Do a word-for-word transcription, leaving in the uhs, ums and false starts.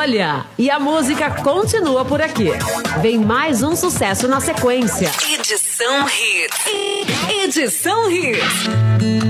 Olha, e a música continua por aqui. Vem mais um sucesso na sequência. Edição Hits. Edição Hits.